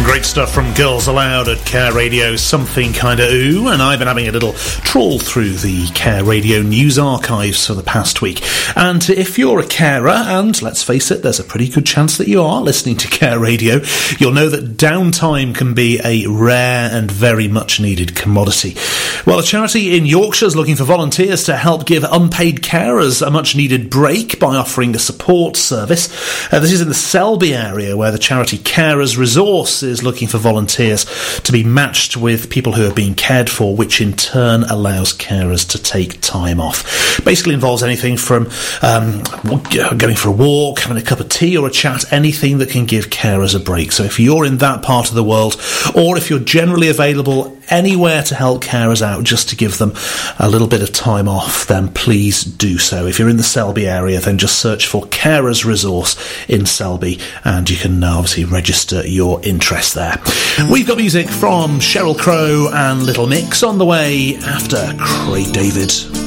Great stuff from Girls Aloud at Care Radio, Something Kinda Ooh, and I've been having a little trawl through the Care Radio news archives for the past week. And if you're a carer, and let's face it, there's a pretty good chance that you are listening to Care Radio, you'll know that downtime can be a rare and very much needed commodity. Well, a charity in Yorkshire is looking for volunteers to help give unpaid carers a much needed break by offering a support service. This is in the Selby area, where the charity Carers Resource is looking for volunteers to be matched with people who are being cared for, which in turn allows carers to take time off. Basically involves anything from going for a walk, having a cup of tea or a chat, anything that can give carers a break. So if you're in that part of the world, or if you're generally available anywhere to help carers out just to give them a little bit of time off, then please do so. If you're in the Selby area, then just search for Carers Resource in Selby and you can obviously register your interest there. We've got music from Sheryl Crow and Little Mix on the way after Craig David.